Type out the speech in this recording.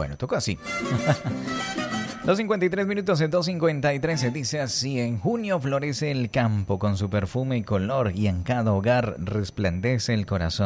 Bueno, tocó así. 2:53 minutos, en 2:53 se dice así: en junio florece el campo con su perfume y color, y en cada hogar resplandece el corazón.